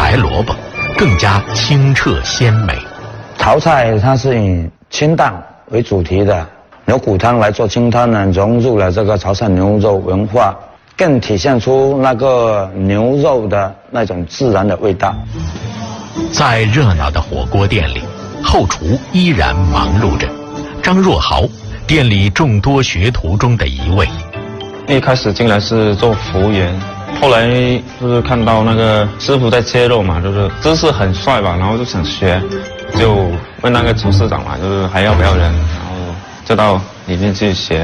白萝卜，更加清澈鲜美。 潮菜它是以清淡为主题的，牛骨汤来做清汤呢，融入了这个潮汕牛肉文化，更体现出那个牛肉的那种自然的味道。 在热闹的火锅店里，后厨依然忙碌着。张若豪，店里众多学徒中的一位。 一开始进来是做服务员，后来就是看到那个师傅在切肉嘛，就是姿势很帅吧，然后就想学，就问那个厨师长嘛，就是还要不要人，然后就到里面去学。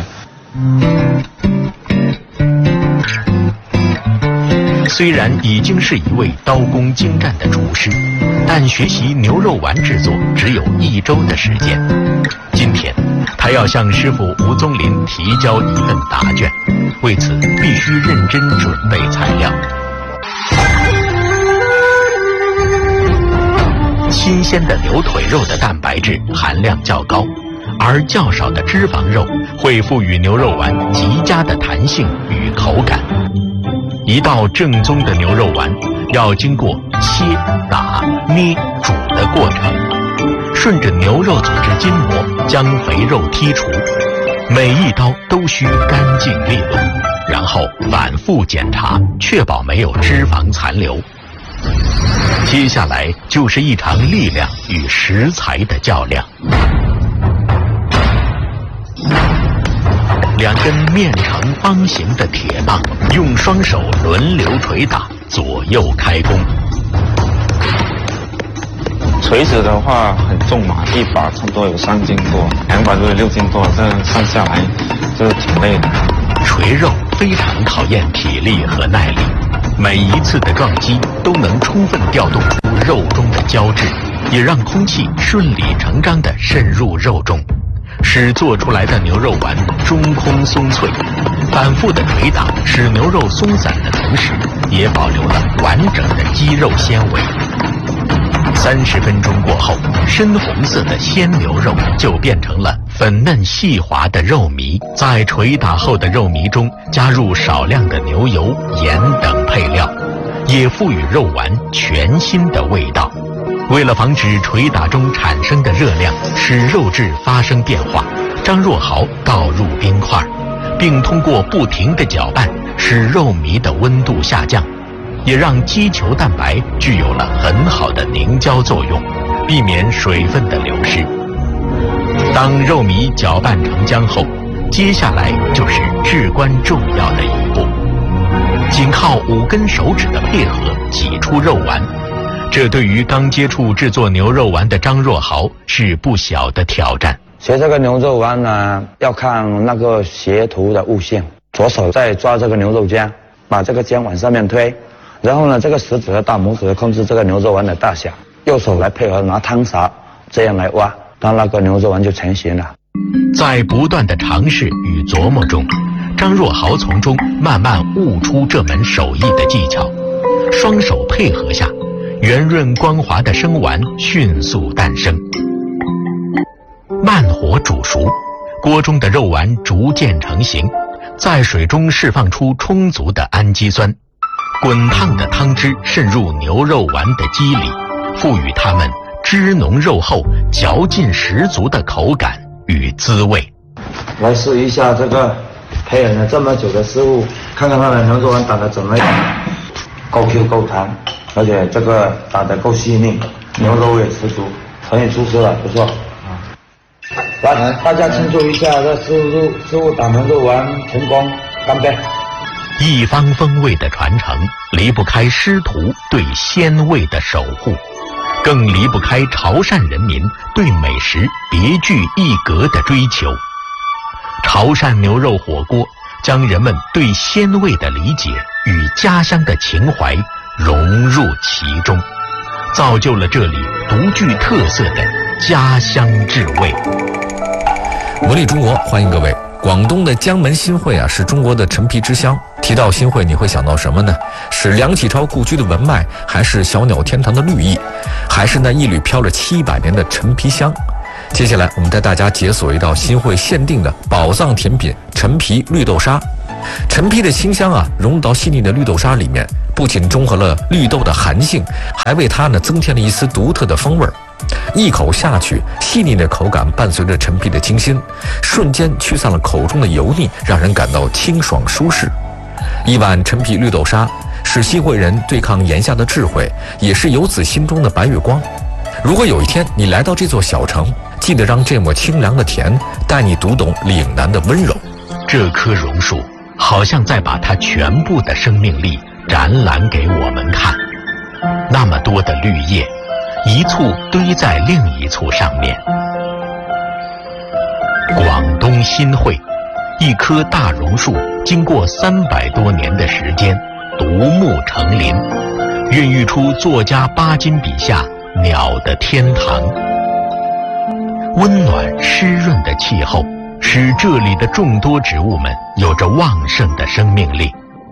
虽然已经是一位刀工精湛的厨师，但学习牛肉丸制作只有1周的时间。今天，他要向师傅吴宗林提交一份答卷，为此必须认真准备材料。新鲜的牛腿肉的蛋白质含量较高，而较少的脂肪肉会赋予牛肉丸极佳的弹性与口感。一道正宗的牛肉丸要经过切、打、捏、煮的过程，顺着牛肉组织筋膜将肥肉剔除，每一刀都需干净利落，然后反复检查，确保没有脂肪残留。接下来就是一场力量与食材的较量。2根面呈方形的铁棒，用双手轮流捶打，左右开弓。 锤子的话很重嘛，一把差不多有3斤多，2把就是6斤多，这样算下来就是挺累的。 锤肉非常考验体力和耐力，每一次的撞击都能充分调动出肉中的胶质，也让空气顺理成章地渗入肉中，使做出来的牛肉丸中空松脆。反复的捶打使牛肉松散的同时，也保留了完整的肌肉纤维。30分钟过后，深红色的鲜牛肉就变成了粉嫩细滑的肉糜。在捶打后的肉糜中加入少量的牛油、盐等配料，也赋予肉丸全新的味道。为了防止捶打中产生的热量使肉质发生变化，张若豪倒入冰块，并通过不停的搅拌使肉糜的温度下降，也让肌球蛋白具有了很好的凝胶作用，避免水分的流失。当肉糜搅拌成浆后，接下来就是至关重要的一步，仅靠5根手指的配合挤出肉丸。这对于刚接触制作牛肉丸的张若豪是不小的挑战。 学这个牛肉丸呢，要看那个学徒的悟性。左手在抓这个牛肉浆，把这个浆往上面推，然后呢，这个食指和大拇指控制这个牛肉丸的大小，右手来配合拿汤勺，这样来挖，当那个牛肉丸就成型了。 在不断的尝试与琢磨中，张若豪从中慢慢悟出这门手艺的技巧。双手配合下，圆润光滑的生丸迅速诞生。慢火煮熟，锅中的肉丸逐渐成型，在水中释放出充足的氨基酸，滚烫的汤汁渗入牛肉丸的肌里，赋予它们汁浓肉厚、嚼劲十足的口感与滋味。 来试一下这个培养了这么久的师傅，看看他的牛肉丸打得怎么样，够 Q 够弹，而且这个打得够细腻，牛肉味十足，可以出师了，不错。来，大家庆祝一下，这师傅打牛肉丸成功，干杯！ 一方风味的传承离不开师徒对鲜味的守护，更离不开潮汕人民对美食别具一格的追求。潮汕牛肉火锅将人们对鲜味的理解与家乡的情怀融入其中，造就了这里独具特色的家乡之味。 魔力中国，欢迎各位。广东的江门新会是中国的陈皮之乡。提到新会，你会想到什么呢？是梁启超故居的文脉，还是小鸟天堂的绿意，还是那一缕飘了700年的陈皮香？ 接下来我们带大家解锁一道新会限定的宝藏甜品陈皮绿豆沙。陈皮的清香啊，融入到细腻的绿豆沙里面，不仅中和了绿豆的寒性，还为它呢增添了一丝独特的风味儿。一口下去，细腻的口感伴随着陈皮的清新，瞬间驱散了口中的油腻，让人感到清爽舒适。一碗陈皮绿豆沙是新会人对抗炎夏的智慧，也是游子心中的白月光。如果有一天你来到这座小城，记得让这抹清凉的甜带你读懂岭南的温柔。 这棵榕树好像在把它全部的生命力展览给我们看，那么多的绿叶，一簇堆在另一簇上面。广东新会，一棵大榕树经过300多年的时间独木成林，孕育出作家巴金笔下鸟的天堂。温暖湿润的气候使这里的众多植物们有着旺盛的生命力。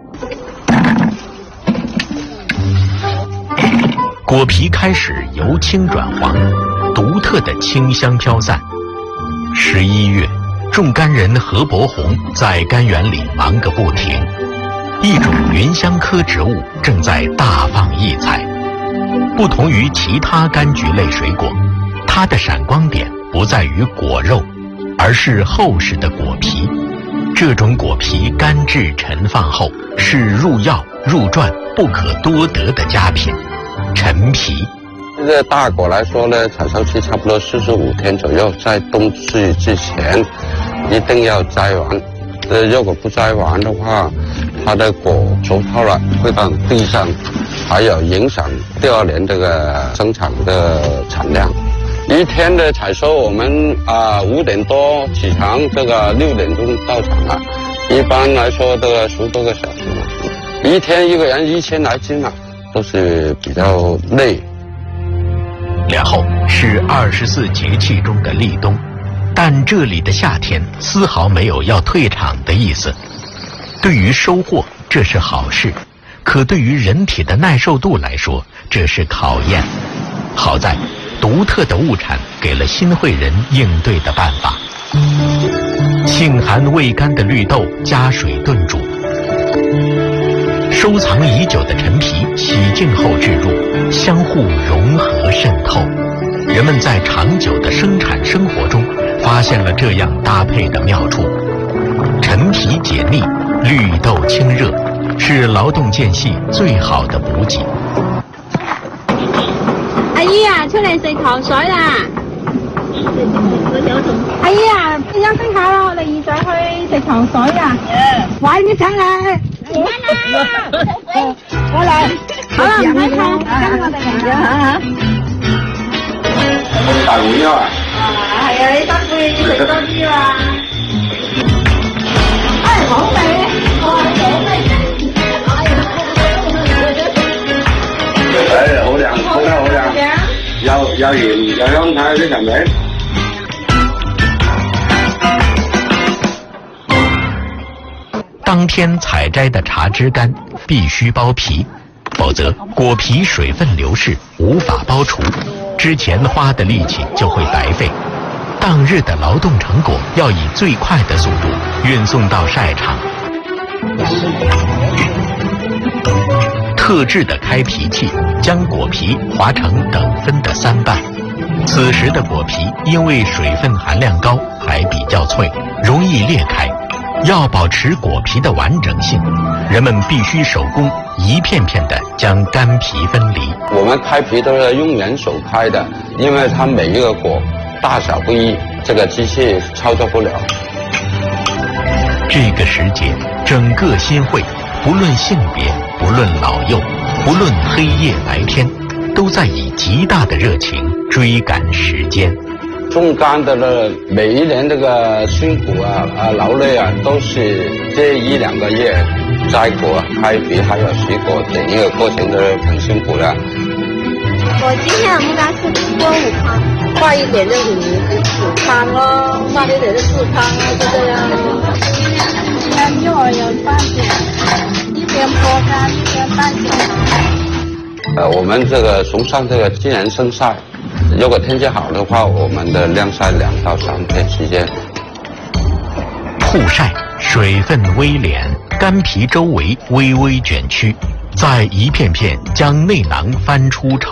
果皮开始由青转黄，独特的清香飘散。11月，种柑人何伯宏在柑园里忙个不停，一种芸香科植物正在大放异彩。不同于其他柑橘类水果，它的闪光点不在于果肉，而是厚实的果皮。这种果皮干制陈放后，是入药入馔不可多得的佳品。陈皮这个大果来说呢，采收期差不多45天左右，在冬季之前一定要摘完。如果不摘完的话，它的果熟透了会到地上，还有影响第2年这个生产的产量。一天的采收，我们5点多起床，这个6点钟到场了。一般来说这个10多个小时嘛，一天一个人1000来斤嘛，都是比较累。 然后是24节气中的立冬，但这里的夏天丝毫没有要退场的意思。对于收获，这是好事；可对于人体的耐受度来说，这是考验。好在独特的物产给了新会人应对的办法。性寒未干的绿豆加水炖煮，收藏已久的陈皮洗净后置入，相互融合渗透。人们在长久的生产生活中发现了这样搭配的妙处。陈皮解腻，绿豆清热，是劳动间隙最好的补给。 阿姨啊，出嚟食糖水啦！阿姨啊，休息下啦，我哋二仔去食糖水啊！喂，你請嚟。我嚟。好啦，唔使唱，跟我哋嚟啊！ 大碗腰啊！ 係啊，你辛苦要食多啲啊！好味，好味。 好涼，好涼，好涼。有鹽，有香菜，非常美。 当天采摘的茶枝柑必须剥皮，否则果皮水分流逝，无法剥除，之前花的力气就会白费。当日的劳动成果要以最快的速度运送到晒场。特制的开皮器将果皮划成等分的3瓣。此时的果皮因为水分含量高，还比较脆，容易裂开。要保持果皮的完整性，人们必须手工一片片地将柑皮分离。 我们开皮都是用人手开的，因为它每一个果大小不一，这个机器操作不了。 这个时节，整个新会，不论性别，不论老幼，不论黑夜白天，都在以极大的热情追赶时间。 种柑的呢，每一年这个辛苦劳累都是这1、2个月，摘果、开皮还有洗果，整一个过程都是很辛苦的。 我今天我们家吃过午餐，快一点就是午餐咯，慢一点就四餐咯，就这样咯。一会儿有饭点，一边剥柑一边拌酒。 我们这个崇尚这个自然生晒， 如果天气好的话，我们的晾晒2到3天时间。 曝晒，水分微廉，干皮周围微微卷曲，在一片片将内囊翻出